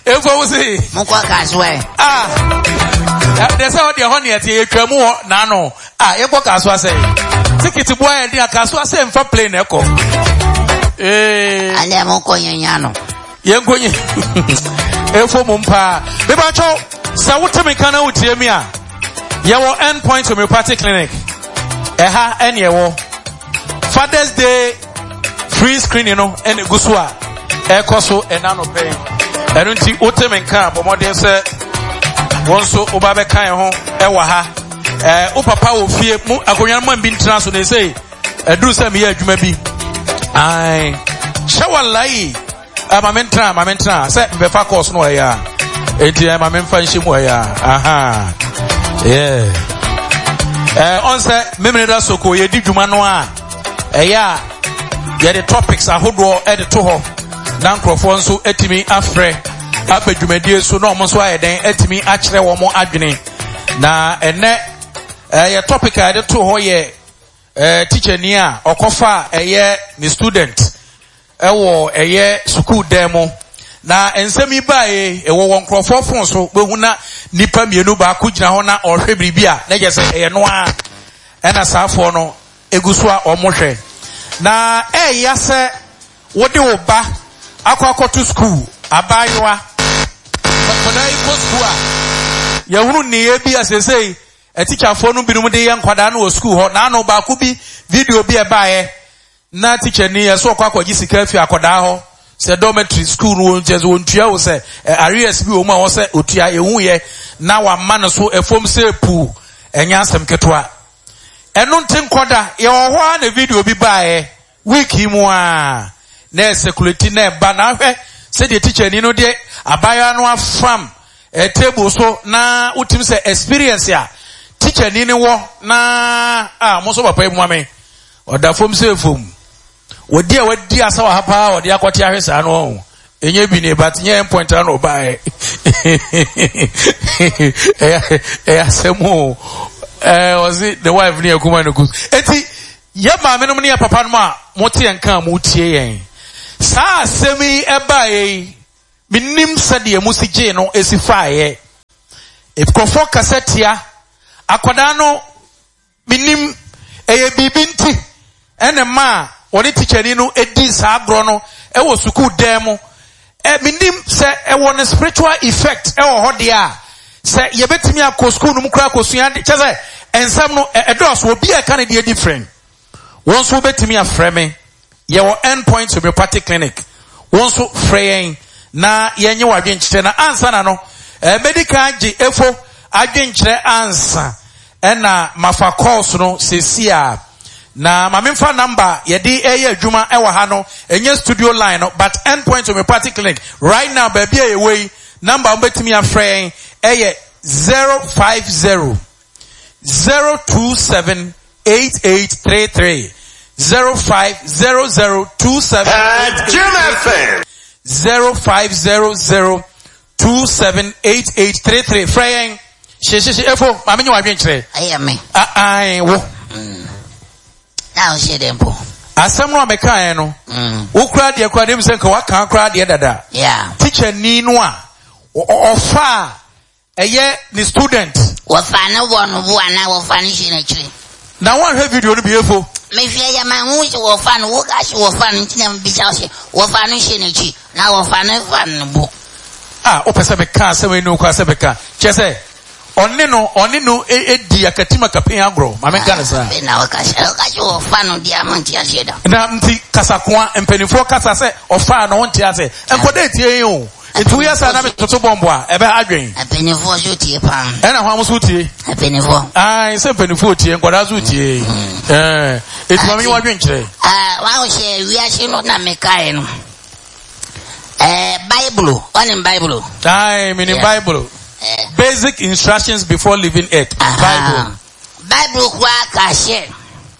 If I was say, there's all the honey at the Kremo, Nano. Ebo Caswa say, ticket to boy and dear Caswa say for plain echo. And I'm going yano. Young going, Efo Mumpa, Bebacho, Sawutamikana with Yemia. Yawo endpoint homeopathic clinic. Eha, and yawo. Father's Day free screening, no, and Guswa. Ekoso enano pay. Erunti utemenka bomode se wonso obabe kan ho ewa ha. O papa wo fie mu akonyan man bi ntran so ne sei eduru se me ya adwuma bi. Ai. Shawalai. Amamentra se be fa course no ya. Enti amamenfa nhyimu ya. Aha. Yeah. On se memreda soko ye di dwuma no a. Eya ye the topics ahodo e de to ho. Na nkrofo nso etimi afre abadwumadie so na omo so ayeden etimi akire wo mo adwene na ene ye topic a de to ho ye teacher ni a okofa eye ni student ewo eye school demo na ensemi bae ewo won nkrofo fon so behu na nipa mienu ba ko gina ho na ohwe biribia na je se eye no a ena saafo no eguso a omo hwe na ya se wode wo ba akwa to school abaywa koda iko school a ya hunu ne ye bi asesei a teacher for no binum de yan kwada na school ho na no ba ko bi video bi e baaye na teacher ni so kwakwa gi sika fi akoda ho se dormitory school no nje zo ntua wo se areas bi wo ma wo se otua ehu ye na wa ma no so efom se pu enya asem ketwa enu ntin koda ye wo ho na video bi baaye week mu a na security na ba na hwe se the teacher ni no de abaya no afam table so na utim se experience ya teacher ni wo na mo so papa mu ame oda fom se fom wodi asa wa hapa wodi akwati ahwesa no enye bi ne but nye point na oba asemu was it the wife ni akuma no good eti ye ma me no ne papa no a mote enka mo tie yen sa semi ebae minim sade musije no esifaye ekofo kasetia akoda no minim eye bibinti ene ma woni teacher ni no edi sa agro no e wo school dem minim se e won spiritual effect e wo hode a se ye betimi akọ school no mukra akosua de chese ensam no edos obi e kan de different won so betimi afreme your endpoint homeopathic clinic won so freying na yenye wadwenkyere na ansa na no medical gi efo adwenkyere ansa ena mafa course no sesia na mamemfa number yedi eye adwuma ewa ha no enye studio line no but endpoint homeopathic clinic right now baby away number betimi afreying eye 050 027 8833 050027 Jim FM 0500278833 Freying she efo mama nyi wadwenkyere ayame wo now she dempo asem no ameka no ukura de akura dem senka waka akura de dada yeah teacher ni no a ofa eye ni student wofa no wonu bu ana wofa ni shi na chiri na one heavy video no be efo me fie ya man hu wo fan wo ga shi wo fan ntina bi cha shi wo fan shi na chi na wo fan bu o pese be ka se we no kwa se be ka chese onni no edi akatima kapen agro ma me kana sa na wo ka shi wo fan di amanti ya sheda na mti kasakwa empenifo kasa se o fan no ntia se enkoda etie o etu ya sa na me toto bombo a ebe adwen empenifo so tie pan na ho amuso tie empenifo se empenifo tie enkoda so tie etu ma me wadwenkyere wa o she wi shi no na me kai no Bible on Bible meaning Bible basic instructions before leaving earth Bible kwa ka she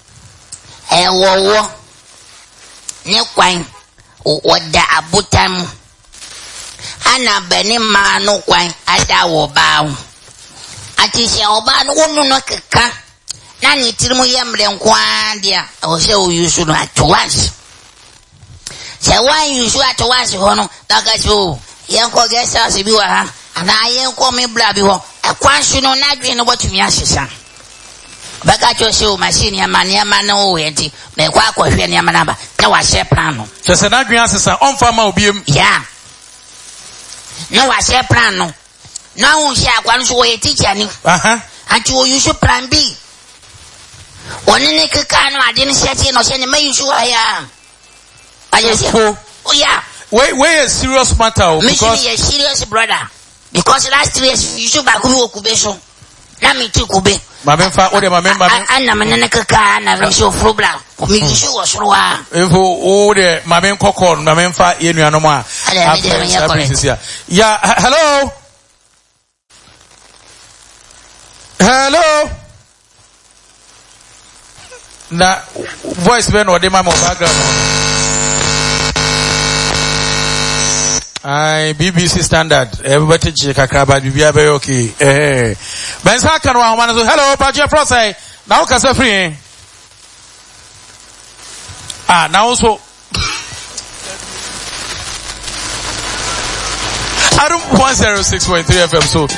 wo ne kwan oda abutam ana bani ma no kwan ada wo ba ati she oba no wonu no keka na ni tirimu yemre nkwan dia o she o yusu no at once se wan yusu at once hono daga so Yanko guest house bi wa ha. Ana yanko me bra bi ho. Ekwansu no na dwen no watumi ahyesa. Baka cho show machine ya mania na wo enti. Me kwa akohwe ne ma na ba. Na wa share plan no. Just na dwen asesa onfa ma obiem. Yeah. Na wa share plan no. Na wo share akwa so wo teacher ni. Aha. Anti wo use plan B. Oni ne keka no ade ne share no she ne may use wa ya. Aye. Oh yeah. Wait a serious matter because me a serious brother. Because last 3 years you should back kube so. Na me ti kube. Mamemfa o de mamemba. Anna me ne keka na we show problem. Me use wo soro a. Efo o de mamem kokon mamemfa yenuanom a. Yeah, hello. Hello. Na voice ben o de mama background. BBC standard. Everybody check akraba bibia be okay. Ben sa kan wa homa so hello Pache Frosai. Now kasa free. Now so I don't 106.3 FM so